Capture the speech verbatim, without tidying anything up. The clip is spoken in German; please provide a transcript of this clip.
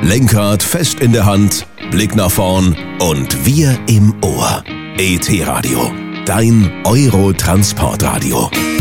Lenkrad fest in der Hand, Blick nach vorn und wir im Ohr. E T Radio, dein Euro-Transportradio.